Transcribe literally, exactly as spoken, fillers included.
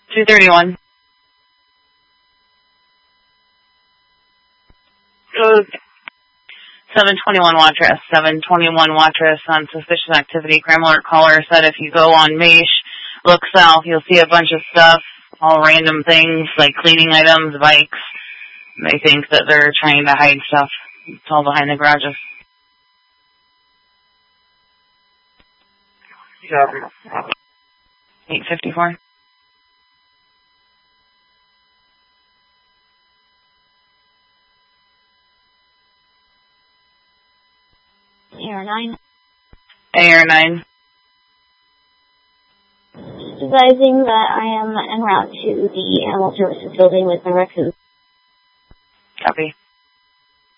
two thirty-one. seven twenty-one Watrous. seven twenty-one Watrous on suspicious activity. Crime alert caller said if you go on Maish, look south, you'll see a bunch of stuff, all random things like cleaning items, bikes. They think that they're trying to hide stuff. It's all behind the garages. eight fifty-four. A R nine. A R nine. Advising that I am en route to the Animal Services building with my raccoon.